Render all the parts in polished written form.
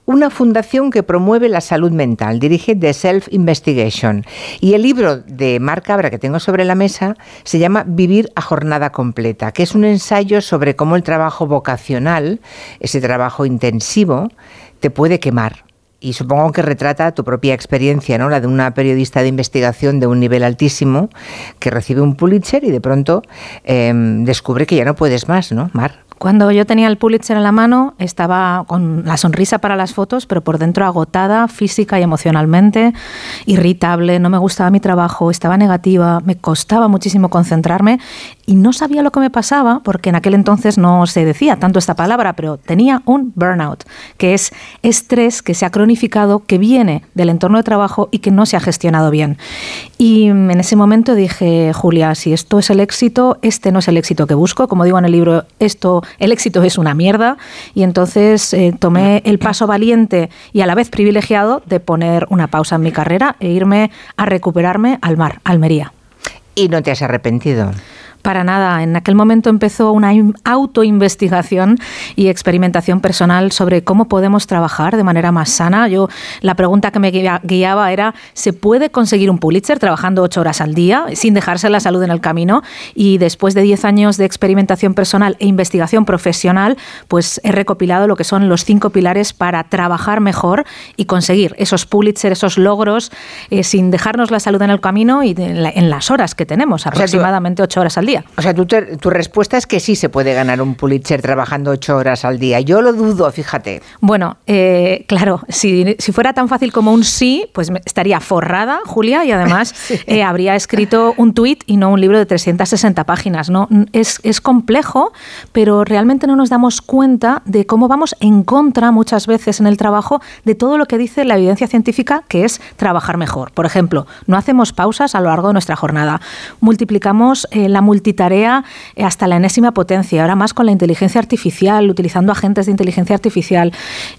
una fundación que promueve la salud mental, dirige The Self Investigation. Y el libro de Marc Cabra que tengo sobre la mesa se llama Vivir a jornada completa, que es un ensayo sobre cómo el trabajo vocacional, ese trabajo intensivo, te puede quemar. Y supongo que retrata tu propia experiencia, ¿no? La de una periodista de investigación de un nivel altísimo que recibe un Pulitzer y de pronto descubre que ya no puedes más, ¿no, Mar? Cuando yo tenía el Pulitzer en la mano, estaba con la sonrisa para las fotos, pero por dentro agotada física y emocionalmente, irritable, no me gustaba mi trabajo, estaba negativa, me costaba muchísimo concentrarme y no sabía lo que me pasaba, porque en aquel entonces no se decía tanto esta palabra, pero tenía un burnout, que es estrés que se ha cronificado, que viene del entorno de trabajo y que no se ha gestionado bien. Y en ese momento dije, Julia, si esto es el éxito, este no es el éxito que busco. Como digo en el libro, el éxito es una mierda, y entonces tomé el paso valiente y a la vez privilegiado de poner una pausa en mi carrera e irme a recuperarme al mar, a Almería. ¿Y no te has arrepentido? Para nada. En aquel momento empezó una autoinvestigación y experimentación personal sobre cómo podemos trabajar de manera más sana. La pregunta que me guiaba era, ¿se puede conseguir un Pulitzer trabajando 8 horas al día sin dejarse la salud en el camino? Y después de 10 años de experimentación personal e investigación profesional, pues he recopilado lo que son los 5 pilares para trabajar mejor y conseguir esos Pulitzer, esos logros, sin dejarnos la salud en el camino y en las horas que tenemos, aproximadamente 8 horas al día. O sea, tu respuesta es que sí se puede ganar un Pulitzer trabajando 8 horas al día. Yo lo dudo, fíjate. Bueno, claro, si fuera tan fácil como un sí, pues estaría forrada, Julia, y además sí. Habría escrito un tuit y no un libro de 360 páginas, ¿no? Es complejo, pero realmente no nos damos cuenta de cómo vamos en contra muchas veces en el trabajo de todo lo que dice la evidencia científica, que es trabajar mejor. Por ejemplo, no hacemos pausas a lo largo de nuestra jornada. Multiplicamos la multitarea hasta la enésima potencia, ahora más con la inteligencia artificial, utilizando agentes de inteligencia artificial.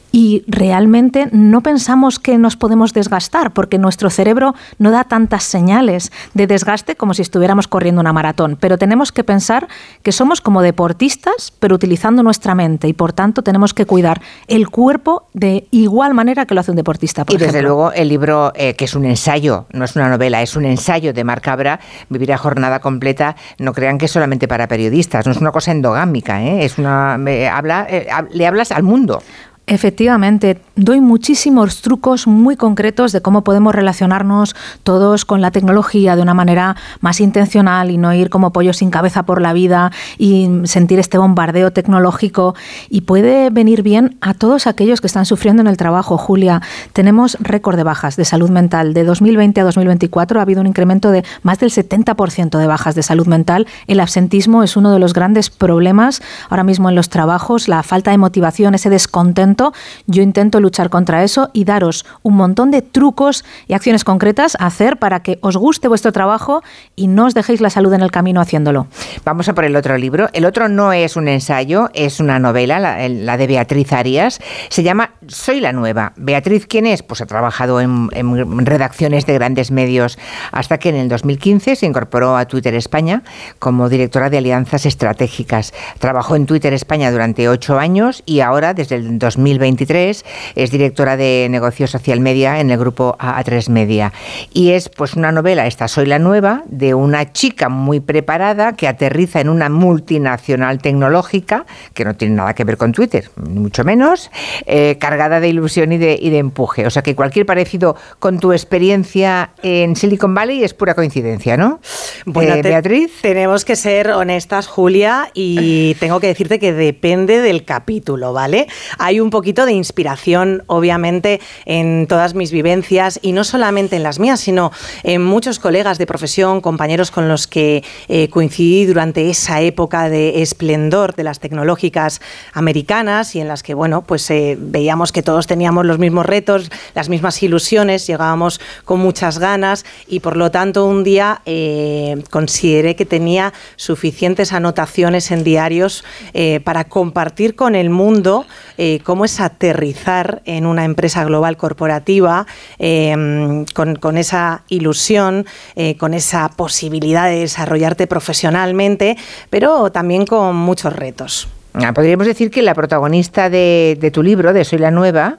Y realmente no pensamos que nos podemos desgastar, porque nuestro cerebro no da tantas señales de desgaste como si estuviéramos corriendo una maratón. Pero tenemos que pensar que somos como deportistas, pero utilizando nuestra mente, y por tanto tenemos que cuidar el cuerpo de igual manera que lo hace un deportista, por ejemplo. Desde luego el libro, que es un ensayo, no es una novela, es un ensayo de Marc Cabra, Vivir a jornada completa, no crean que es solamente para periodistas, no es una cosa endogámica, es le hablas al mundo. Efectivamente, doy muchísimos trucos muy concretos de cómo podemos relacionarnos todos con la tecnología de una manera más intencional y no ir como pollos sin cabeza por la vida y sentir este bombardeo tecnológico, y puede venir bien a todos aquellos que están sufriendo en el trabajo. Julia, tenemos récord de bajas de salud mental. De 2020 a 2024 ha habido un incremento de más del 70% de bajas de salud mental. El absentismo es uno de los grandes problemas ahora mismo en los trabajos, la falta de motivación, ese descontento. Yo intento luchar contra eso y daros un montón de trucos y acciones concretas a hacer para que os guste vuestro trabajo y no os dejéis la salud en el camino haciéndolo. Vamos a por el otro libro. El otro no es un ensayo, es una novela, la de Beatriz Arias. Se llama Soy la Nueva. Beatriz, ¿quién es? Pues ha trabajado en redacciones de grandes medios hasta que en el 2015 se incorporó a Twitter España como directora de alianzas estratégicas. Trabajó en Twitter España durante 8 años y ahora, desde el 2023, es directora de negocio social media en el grupo A3 Media. Y es pues una novela, esta Soy la Nueva, de una chica muy preparada que aterriza en una multinacional tecnológica que no tiene nada que ver con Twitter, ni mucho menos, cargada de ilusión y de empuje. O sea que cualquier parecido con tu experiencia en Silicon Valley es pura coincidencia, ¿no? Bueno, Beatriz. Tenemos que ser honestas, Julia, y tengo que decirte que depende del capítulo, ¿vale? Hay un poquito de inspiración, obviamente, en todas mis vivencias, y no solamente en las mías, sino en muchos colegas de profesión, compañeros con los que coincidí durante esa época de esplendor de las tecnológicas americanas, y en las que, bueno, pues veíamos que todos teníamos los mismos retos, las mismas ilusiones, llegábamos con muchas ganas, y por lo tanto un día consideré que tenía suficientes anotaciones en diarios para compartir con el mundo cómo es aterrizar en una empresa global corporativa, con esa ilusión, con esa posibilidad de desarrollarte profesionalmente, pero también con muchos retos. Podríamos decir que la protagonista de tu libro, de Soy la Nueva,